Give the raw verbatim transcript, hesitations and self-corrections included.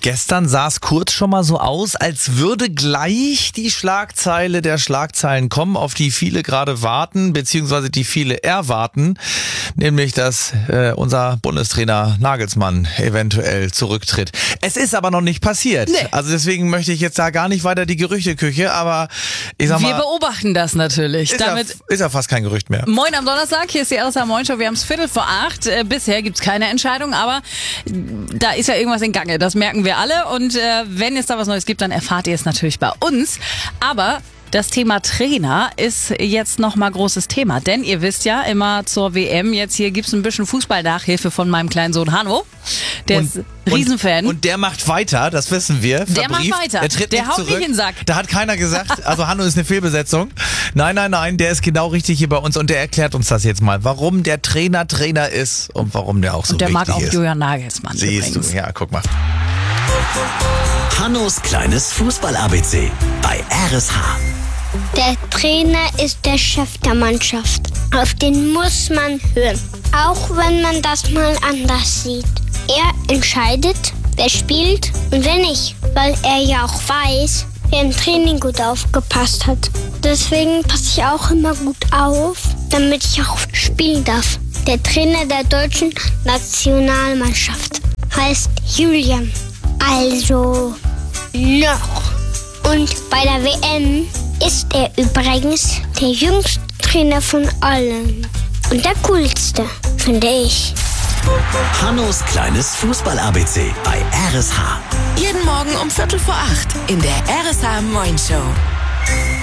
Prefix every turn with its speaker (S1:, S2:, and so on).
S1: Gestern sah es kurz schon mal so aus, als würde gleich die Schlagzeile der Schlagzeilen kommen, auf die viele gerade warten, beziehungsweise die viele erwarten, nämlich dass äh, unser Bundestrainer Nagelsmann eventuell zurücktritt. Es ist aber noch nicht passiert.
S2: Nee.
S1: Also deswegen möchte ich jetzt da gar nicht weiter die Gerüchteküche, aber ich sag mal...
S2: Wir beobachten das natürlich.
S1: Ist,
S2: Damit
S1: ja, ist ja fast kein Gerücht mehr.
S2: Moin am Donnerstag, hier ist die R S H Moin Show. Wir haben es Viertel vor acht. Äh, bisher gibt's keine Entscheidung, aber da ist ja irgendwas in Gange. Das merken wir alle. Und äh, wenn es da was Neues gibt, dann erfahrt ihr es natürlich bei uns. Aber das Thema Trainer ist jetzt nochmal großes Thema. Denn ihr wisst ja, immer zur W M, jetzt hier gibt's ein bisschen Fußball-Nachhilfe von meinem kleinen Sohn Hanno. Der
S1: und,
S2: ist Riesenfan.
S1: Und, und der macht weiter, das wissen wir.
S2: Der
S1: verbrieft.
S2: macht weiter.
S1: Der tritt
S2: Der
S1: nicht
S2: haut
S1: zurück.
S2: nicht in den Sack.
S1: Da hat keiner gesagt, also Hanno ist eine Fehlbesetzung. Nein, nein, nein, der ist genau richtig hier bei uns und der erklärt uns das jetzt mal, warum der Trainer Trainer ist und warum der auch so
S2: und der
S1: wichtig
S2: mag auch
S1: ist.
S2: Julian Nagelsmann.
S1: Siehst
S2: übrigens.
S1: du, ja, guck mal.
S3: Hannos kleines Fußball-A B C bei R S H.
S4: Der Trainer ist der Chef der Mannschaft. Auf den muss man hören, auch wenn man das mal anders sieht. Er entscheidet, wer spielt und wer nicht, weil er ja auch weiß, wer im Training gut aufgepasst hat. Deswegen passe ich auch immer gut auf, damit ich auch spielen darf. Der Trainer der deutschen Nationalmannschaft heißt Julian. Also noch. Und bei der W M ist er übrigens der jüngste Trainer von allen. Und der coolste, finde ich.
S3: Hannos kleines Fußball-A B C bei R S H.
S5: Jeden Morgen um Viertel vor acht in der R S H Moin Show.